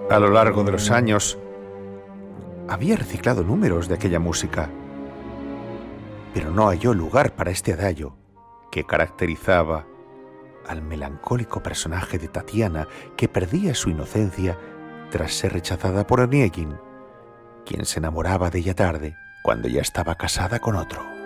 A lo largo de los años, había reciclado números de aquella música, pero no halló lugar para este adagio que caracterizaba al melancólico personaje de Tatiana, que perdía su inocencia tras ser rechazada por Oniegin, quien se enamoraba de ella tarde, cuando ya estaba casada con otro.